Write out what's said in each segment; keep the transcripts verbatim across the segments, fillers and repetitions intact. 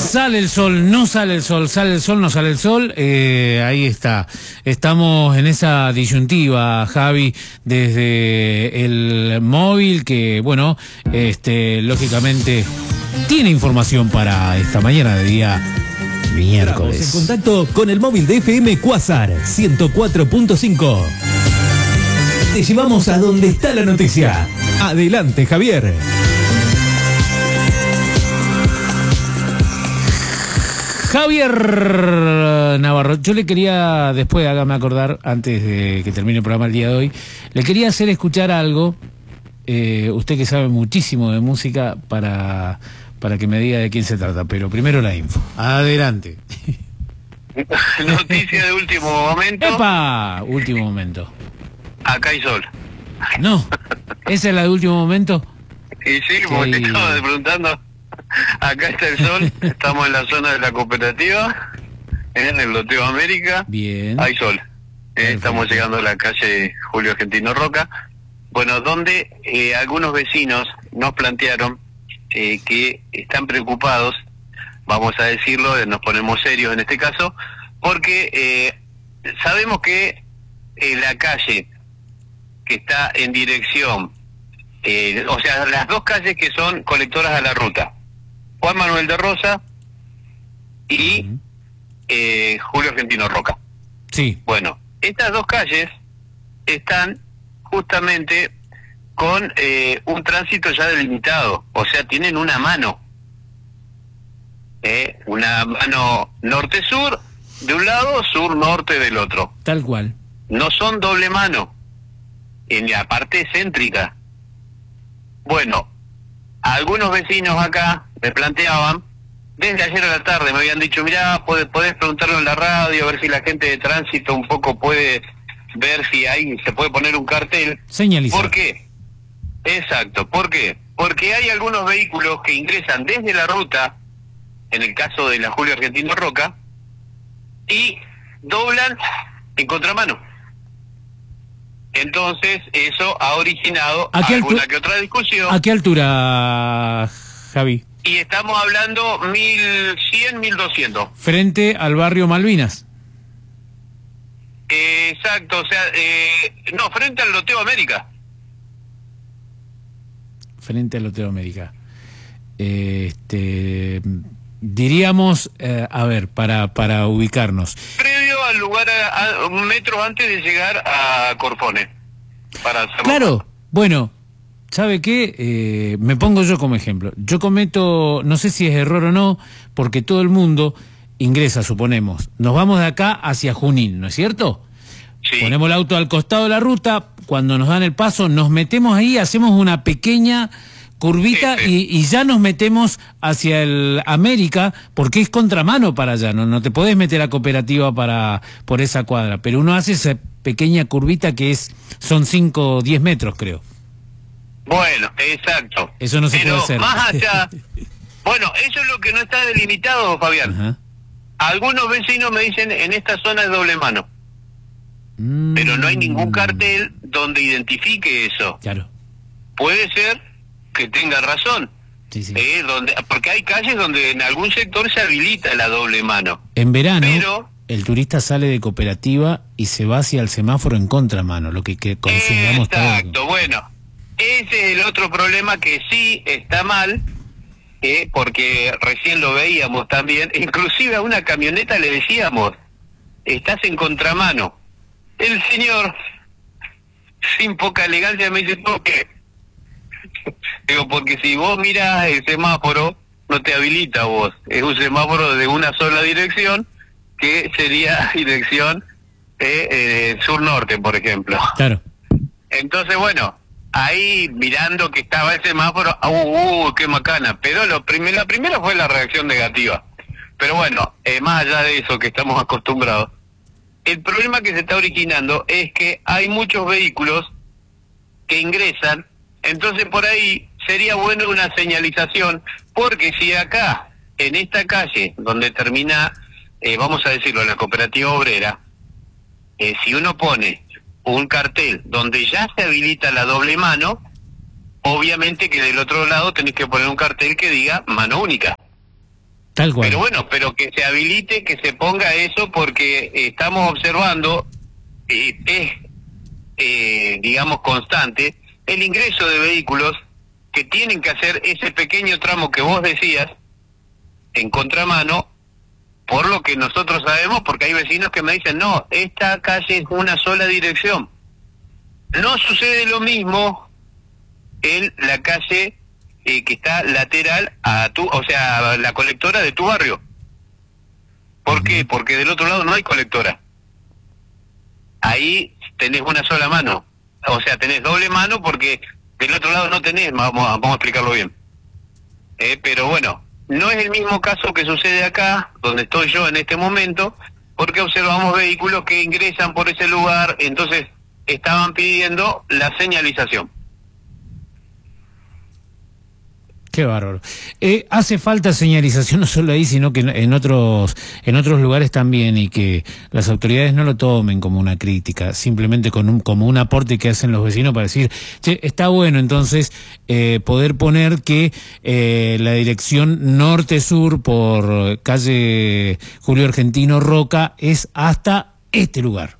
Sale el sol, no sale el sol, sale el sol, no sale el sol, eh, ahí está. Estamos en esa disyuntiva, Javi, desde el móvil que, bueno, este, lógicamente tiene información para esta mañana de día miércoles. Estamos en contacto con el móvil de F M Quasar ciento cuatro punto cinco. Te llevamos a donde está la noticia. Adelante, Javier. Javier Navarro, yo le quería, después hágame acordar, antes de que termine el programa el día de hoy, le quería hacer escuchar algo, eh, usted que sabe muchísimo de música, para, para que me diga de quién se trata, pero primero la info. Adelante. Noticia de último momento. ¡Epa! Último momento. Acá hay sol. No, ¿esa es la de último momento? Y sí, como te estaba preguntando, acá está el sol, estamos en la zona de la cooperativa, en el Loteo América. Bien. Hay sol. Eh, estamos llegando a la calle Julio Argentino Roca. Bueno, donde eh, algunos vecinos nos plantearon eh, que están preocupados, vamos a decirlo, eh, nos ponemos serios en este caso, porque eh, sabemos que eh, la calle que está en dirección, eh, o sea, las dos calles que son colectoras a la ruta, Juan Manuel de Rosa y uh-huh. eh, Julio Argentino Roca. Sí. Bueno, estas dos calles están justamente con eh, un tránsito ya delimitado, o sea, tienen una mano, eh, una mano norte-sur de un lado, sur-norte del otro. Tal cual. No son doble mano, en la parte céntrica. Bueno, algunos vecinos acá me planteaban, desde ayer a la tarde me habían dicho, mirá, podés, podés preguntarlo en la radio, a ver si la gente de tránsito un poco puede ver si ahí se puede poner un cartel. Señalizar. ¿Por qué? Exacto, ¿por qué? Porque hay algunos vehículos que ingresan desde la ruta, en el caso de la Julio Argentino Roca, y doblan en contramano. Entonces, eso ha originado alguna que otra discusión. ¿A qué altura, Javi? Y estamos hablando mil cien, mil doscientos. Frente al barrio Malvinas. Eh, exacto, o sea, eh, no, frente al Loteo América. Frente al Loteo América. Eh, este, diríamos, eh, a ver, para, para ubicarnos. Previo al lugar, a, a, un metro antes de llegar a Corfone. Para hacerlo. Claro, bueno, ¿sabe qué? Eh, me pongo yo como ejemplo. Yo cometo, no sé si es error o no, porque todo el mundo ingresa, suponemos. Nos vamos de acá hacia Junín, ¿no es cierto? Sí. Ponemos el auto al costado de la ruta, cuando nos dan el paso, nos metemos ahí, hacemos una pequeña curvita sí, sí. Y, y ya nos metemos hacia el América, porque es contramano para allá, no, no te podés meter a cooperativa para por esa cuadra, pero uno hace esa pequeña curvita que es son cinco o diez metros, creo. Bueno, exacto. Eso no se pero puede hacer. Más allá, bueno, eso es lo que no está delimitado, Fabián. Ajá. Algunos vecinos me dicen, en esta zona es doble mano. Mm. Pero no hay ningún cartel donde identifique eso. Claro. Puede ser que tenga razón. Sí, sí. Eh, donde, porque hay calles donde en algún sector se habilita la doble mano. En verano, pero, el turista sale de cooperativa y se va hacia el semáforo en contramano, lo que, que consideramos exacto, todo. Bueno, ese es el otro problema que sí está mal, eh, porque recién lo veíamos también, inclusive a una camioneta le decíamos, estás en contramano. El señor, sin poca elegancia, me dice, ¿por qué? Digo, porque si vos mirás el semáforo, no te habilita vos. Es un semáforo de una sola dirección, que sería dirección eh, eh, sur-norte, por ejemplo. Claro. Entonces, bueno, ahí mirando que estaba el semáforo, ¡uh, uh qué macana! Pero lo prim la primera fue la reacción negativa. Pero bueno, eh, más allá de eso que estamos acostumbrados, el problema que se está originando es que hay muchos vehículos que ingresan. Entonces por ahí sería bueno una señalización, porque si acá, en esta calle, donde termina, eh, vamos a decirlo, la cooperativa obrera, eh, si uno pone un cartel donde ya se habilita la doble mano, obviamente que del otro lado tenés que poner un cartel que diga mano única. Tal cual. Pero bueno, pero que se habilite, que se ponga eso, porque estamos observando, eh, es, eh, digamos, constante, el ingreso de vehículos que tienen que hacer ese pequeño tramo que vos decías, en contramano, por lo que nosotros sabemos, porque hay vecinos que me dicen, no, esta calle es una sola dirección. No sucede lo mismo en la calle eh, que está lateral a tu, o sea, la colectora de tu barrio. ¿Por qué? Porque del otro lado no hay colectora. Ahí tenés una sola mano, o sea, tenés doble mano porque del otro lado no tenés, vamos a, vamos a explicarlo bien. Eh, pero bueno, no es el mismo caso que sucede acá, donde estoy yo en este momento, porque observamos vehículos que ingresan por ese lugar, entonces estaban pidiendo la señalización. Qué bárbaro. Eh, hace falta señalización no solo ahí, sino que en otros en otros lugares también, y que las autoridades no lo tomen como una crítica, simplemente con un, como un aporte que hacen los vecinos para decir, che, está bueno entonces eh, poder poner que eh, la dirección norte-sur por calle Julio Argentino Roca es hasta este lugar.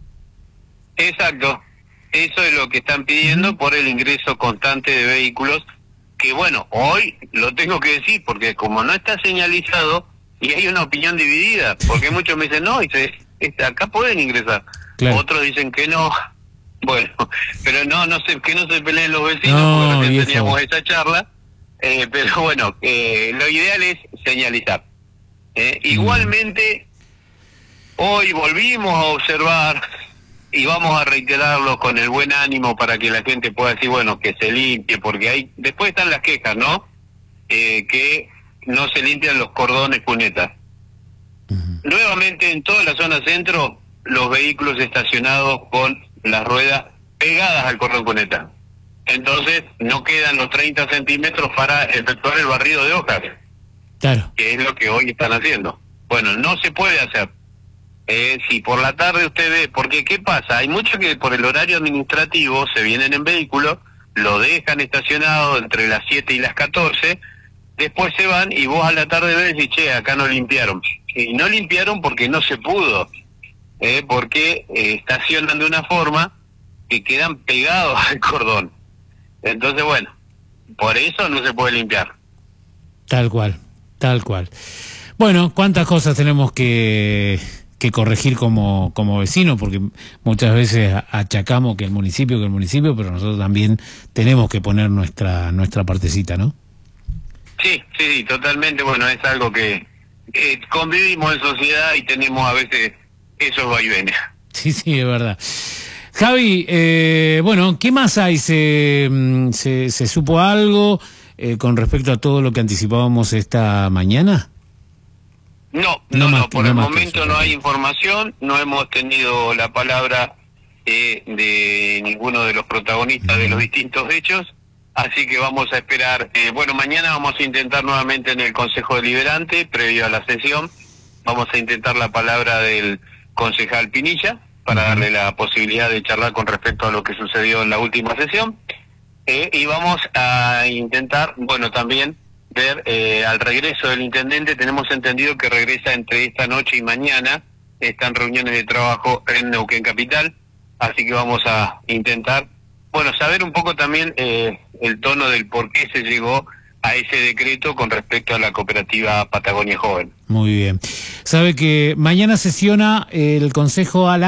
Exacto. Eso es lo que están pidiendo uh-huh. por el ingreso constante de vehículos. Que bueno, hoy lo tengo que decir, porque como no está señalizado, y hay una opinión dividida, porque muchos me dicen, no, dice, acá pueden ingresar, claro. Otros dicen que no, bueno, pero no, no sé, que no se peleen los vecinos, no, porque recién teníamos esa charla, eh, pero bueno, eh, lo ideal es señalizar. Eh, mm. Igualmente, hoy volvimos a observar, y vamos a reiterarlo con el buen ánimo para que la gente pueda decir, bueno, que se limpie, porque hay, después están las quejas, ¿no? Eh, que no se limpian los cordones cunetas. Uh-huh. Nuevamente en toda la zona centro, los vehículos estacionados con las ruedas pegadas al cordón cuneta. Entonces no quedan los treinta centímetros para efectuar el barrido de hojas. Claro. Que es lo que hoy están haciendo. Bueno, no se puede hacer. Eh, si por la tarde usted ve, porque ¿qué pasa? Hay muchos que por el horario administrativo se vienen en vehículo, lo dejan estacionado entre las siete y las catorce, después se van y vos a la tarde ves y che, acá no limpiaron. Y no limpiaron porque no se pudo, eh, porque eh, estacionan de una forma que quedan pegados al cordón. Entonces, bueno, por eso no se puede limpiar. Tal cual, tal cual. Bueno, ¿cuántas cosas tenemos que... que corregir como como vecinos, porque muchas veces achacamos que el municipio, que el municipio, pero nosotros también tenemos que poner nuestra nuestra partecita, ¿no? Sí, sí, sí, totalmente. Bueno, es algo que eh, convivimos en sociedad y tenemos a veces esos vaivenes. Sí, sí, es verdad. Javi, eh, bueno, ¿qué más hay? ¿Se, se, se supo algo eh, con respecto a todo lo que anticipábamos esta mañana? No, no, no, no, por no el momento no hay información, no hemos tenido la palabra eh, de ninguno de los protagonistas de los distintos hechos, así que vamos a esperar. Eh, bueno, mañana vamos a intentar nuevamente en el Consejo Deliberante, previo a la sesión, vamos a intentar la palabra del concejal Pinilla, para uh-huh. darle la posibilidad de charlar con respecto a lo que sucedió en la última sesión, eh, y vamos a intentar, bueno, también... ver eh, al regreso del intendente. Tenemos entendido que regresa entre esta noche y mañana, están reuniones de trabajo en Neuquén Capital, así que vamos a intentar, bueno, saber un poco también eh, el tono del por qué se llegó a ese decreto con respecto a la cooperativa Patagonia Joven. Muy bien. Sabe que mañana sesiona el Consejo a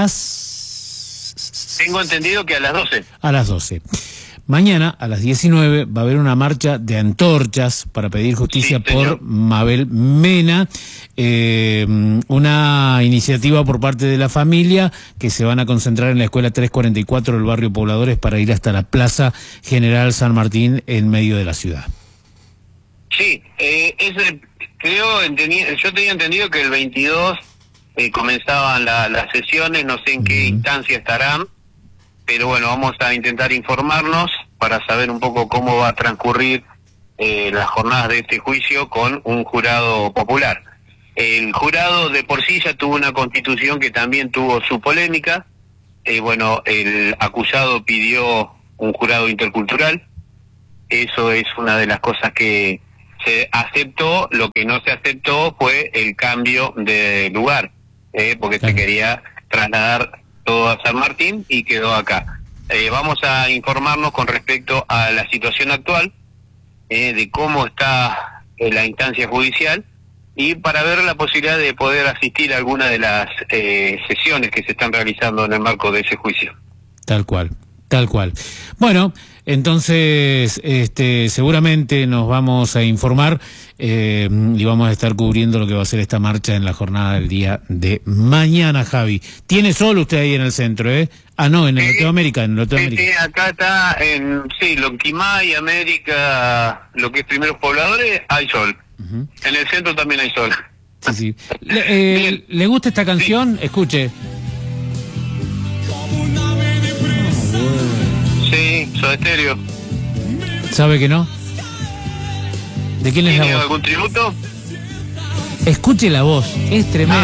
las... Tengo entendido que a las doce. A las doce. Mañana, a las diecinueve, va a haber una marcha de antorchas para pedir justicia sí, por Mabel Mena, eh, una iniciativa por parte de la familia que se van a concentrar en la escuela trescientos cuarenta y cuatro del barrio Pobladores para ir hasta la Plaza General San Martín en medio de la ciudad. Sí, eh, ese, creo, entendí, yo tenía entendido que el veintidós eh, comenzaban la, las sesiones, no sé en qué uh-huh. instancia estarán. Pero bueno, vamos a intentar informarnos para saber un poco cómo va a transcurrir eh, las jornadas de este juicio con un jurado popular. El jurado de por sí ya tuvo una constitución que también tuvo su polémica. Eh, bueno, el acusado pidió un jurado intercultural. Eso es una de las cosas que se aceptó, lo que no se aceptó fue el cambio de lugar, eh, porque Claro. se quería trasladar todo a San Martín y quedó acá. Eh, vamos a informarnos con respecto a la situación actual, eh, de cómo está eh, la instancia judicial, y para ver la posibilidad de poder asistir a alguna de las eh, sesiones que se están realizando en el marco de ese juicio. Tal cual, tal cual. Bueno, entonces, este, seguramente nos vamos a informar eh, y vamos a estar cubriendo lo que va a ser esta marcha en la jornada del día de mañana, Javi. Tiene sol usted ahí en el centro, ¿eh? Ah, no, en el Sí, Hotel América, en el Hotel Sí, América. sí, acá está en, sí, Lonquimay, América, lo que es Primeros Pobladores, hay sol. Ujú. En el centro también hay sol. Sí, sí. Le, eh, Bien. ¿Le gusta esta canción? Escuche. Sí, Soda Stereo. ¿Sabe que no? ¿De quién es ¿Tiene la voz? algún tributo? Escuche la voz, es tremenda.